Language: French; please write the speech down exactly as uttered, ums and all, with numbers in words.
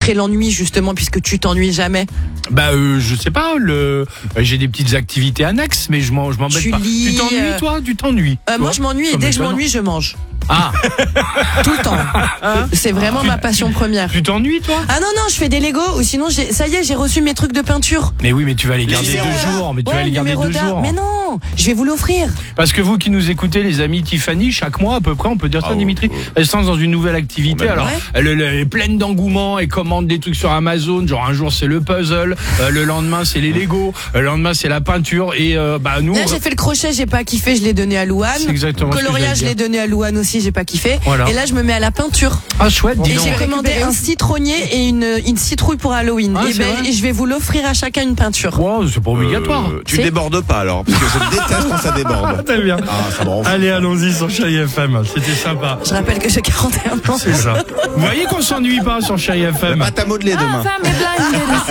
contrer l'ennui justement puisque tu t'ennuies jamais? Bah euh, je sais pas, le j'ai des petites activités annexes, mais je m'en je m'embête Tu pas. lis, Tu t'ennuies euh, toi? Tu t'ennuies Euh, toi moi je m'ennuie et Comme dès que je étonnant. m'ennuie je mange. Ah, Tout le temps. C'est vraiment ma passion première. tu t'ennuies toi? Ah non non, je fais des Lego ou sinon j'ai ça y est, j'ai reçu mes trucs de peinture. Mais oui, mais tu vas les garder numéros deux d'art. jours, mais tu Ouais, vas les garder numéro deux d'art. jours. Mais non, je vais vous l'offrir. Parce que vous qui nous écoutez, les amis Tiffany, chaque mois à peu près, on peut dire ça, Ah, Dimitri, oh, elle se lance dans une nouvelle activité. Ouais. Alors, elle, elle est pleine d'engouement, elle commande des trucs sur Amazon. Genre un jour c'est le puzzle, euh, le lendemain c'est les Lego, le lendemain c'est la peinture. Et euh, bah nous, Là on- j'ai fait le crochet, j'ai pas kiffé, je l'ai donné à Louane. C'est exactement ce que Coloriage, j'allais je l'ai dire. donné à Louane aussi, j'ai pas kiffé. Voilà. Et là je me mets à la peinture. ah chouette, dis Et donc. j'ai commandé un citronnier et une, une citrouille pour Halloween. Ah, et, c'est ben, vrai et je vais vous l'offrir à chacun une peinture. Wow, c'est pas obligatoire. Euh, tu C'est- débordes pas alors, parce que je déteste quand ça déborde. Très bien. Ah, ça me rend fou. Allez, allons-y sur Chérie F M. C'était sympa. Je rappelle que j'ai quarante et un ans. C'est ça. Vous voyez qu'on s'ennuie pas sur Chérie F M. Pâte à modeler demain. Femme est blindée de